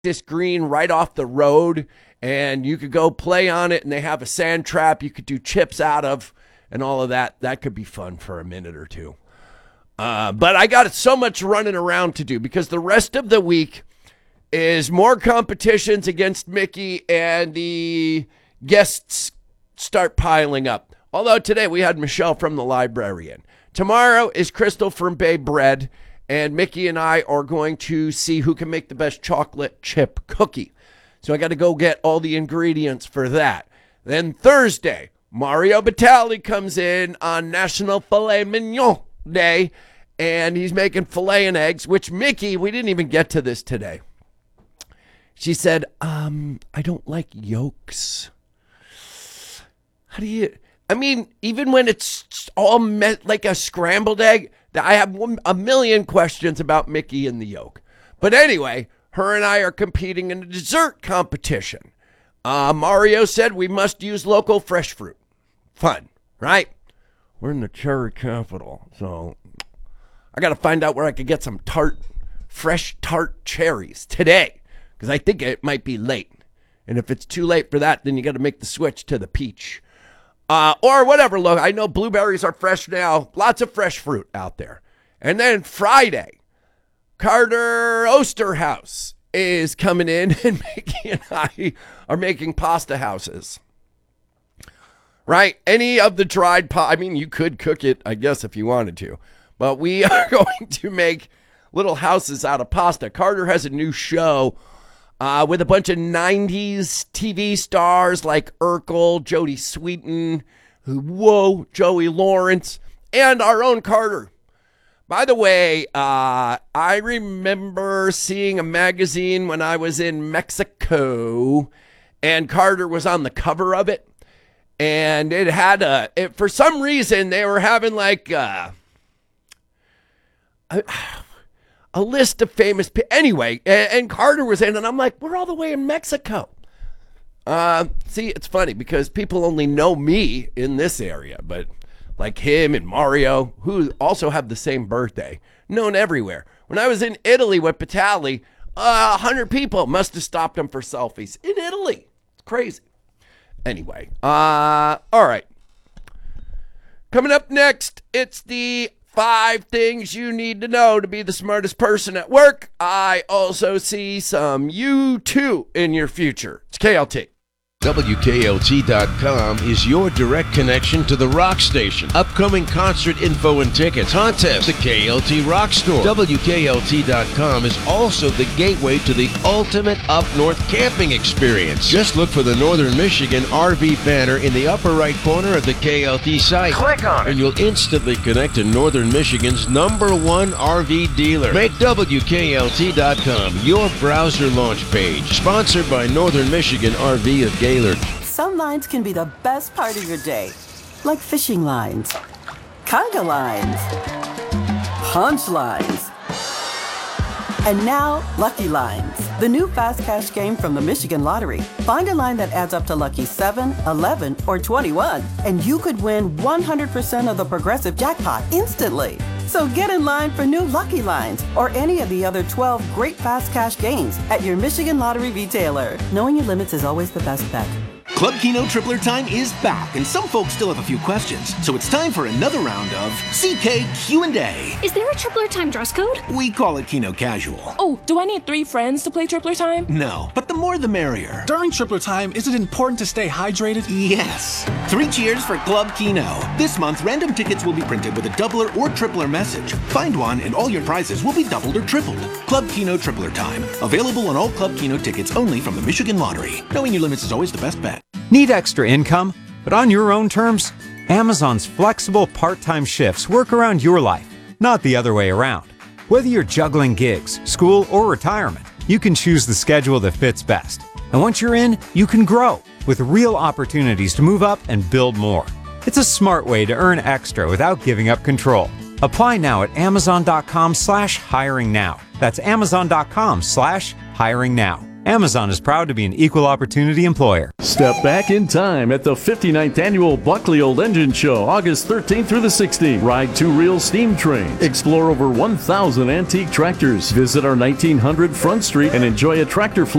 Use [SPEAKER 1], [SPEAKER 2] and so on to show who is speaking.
[SPEAKER 1] this green right off the road, and you could go play on it, and they have a sand trap you could do chips out of and all of that. That could be fun for a minute or two. But I got so much running around to do because the rest of the week is more competitions against Mickey, and the guests start piling up. Although today we had Michelle from the library in. Tomorrow is Crystal from Bay Bread, and Mickey and I are going to see who can make the best chocolate chip cookie. So I got to go get all the ingredients for that. Then Thursday, Mario Batali comes in on National Filet Mignon Day, and he's making filet and eggs, which Mickey, we didn't even get to this today. She said, I don't like yolks. How do you, even when it's all like a scrambled egg, I have a million questions about Mickey and the yolk. But anyway, her and I are competing in a dessert competition. Mario said we must use local fresh fruit. Fun, right? We're in the cherry capital, so I got to find out where I could get some fresh tart cherries today, because I think it might be late. And if it's too late for that, then you got to make the switch to the peach. Or whatever. Look, I know blueberries are fresh now. Lots of fresh fruit out there. And then Friday, Carter Osterhaus is coming in, and Mickey and I are making pasta houses. Right? Any of the dried you could cook it, I guess, if you wanted to. But we are going to make little houses out of pasta. Carter has a new show with a bunch of 90s TV stars like Urkel, Jodie Sweetin, Joey Lawrence, and our own Carter. By the way, I remember seeing a magazine when I was in Mexico, and Carter was on the cover of it. And it had for some reason, they were having like a list of famous people. Anyway, and Carter was in, and I'm like, we're all the way in Mexico. See, it's funny because people only know me in this area, but like him and Mario, who also have the same birthday, known everywhere. When I was in Italy with Batali, 100 people must have stopped him for selfies in Italy. It's crazy. Anyway, all right. Coming up next, it's the 5 things you need to know to be the smartest person at work. I also see some U2 in your future. It's KLT.
[SPEAKER 2] WKLT.com is your direct connection to the rock station. Upcoming concert info and tickets. Contest. The KLT Rock Store. WKLT.com is also the gateway to the ultimate up-north camping experience. Just look for the Northern Michigan RV banner in the upper right corner of the KLT site.
[SPEAKER 1] Click on it.
[SPEAKER 2] And you'll instantly connect to Northern Michigan's #1 RV dealer. Make WKLT.com your browser launch page. Sponsored by Northern Michigan RV of Gaylord.
[SPEAKER 3] Some lines can be the best part of your day, like fishing lines, conga lines, punch lines, and now Lucky Lines, the new fast cash game from the Michigan Lottery. Find a line that adds up to lucky 7, 11, or 21, and you could win 100% of the progressive jackpot instantly. So get in line for new Lucky Lines or any of the other 12 great fast cash games at your Michigan Lottery retailer. Knowing your limits is always the best bet.
[SPEAKER 4] Club Keno Tripler Time is back, and some folks still have a few questions. So it's time for another round of CK Q&A.
[SPEAKER 5] Is there a Tripler Time dress code?
[SPEAKER 4] We call it Keno Casual.
[SPEAKER 6] Oh, do I need 3 friends to play Tripler Time?
[SPEAKER 4] No, but the more the merrier.
[SPEAKER 7] During Tripler Time, is it important to stay hydrated?
[SPEAKER 4] Yes. 3 cheers for Club Keno. This month, random tickets will be printed with a doubler or tripler message. Find one, and all your prizes will be doubled or tripled. Club Keno Tripler Time. Available on all Club Keno tickets only from the Michigan Lottery. Knowing your limits is always the best bet.
[SPEAKER 8] Need extra income, but on your own terms? Amazon's flexible part-time shifts work around your life, not the other way around. Whether you're juggling gigs, school, or retirement, you can choose the schedule that fits best. And once you're in, you can grow with real opportunities to move up and build more. It's a smart way to earn extra without giving up control. Apply now at amazon.com/hiring now. That's amazon.com/hiring now. Amazon is proud to be an equal opportunity employer.
[SPEAKER 5] Step back in time at the 59th Annual Buckley Old Engine Show, August 13th through the 16th. Ride two-reel steam trains. Explore over 1,000 antique tractors. Visit our 1900 Front Street and enjoy a tractor float